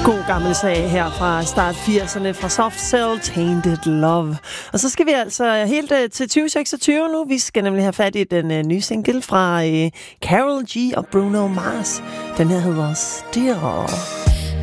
God gammel sag her fra start 80'erne fra Soft Cell, Tainted Love. Og så skal vi altså helt til 2026 nu. Vi skal nemlig have fat i den nye single fra Karol G og Bruno Mars. Den her hedder Still.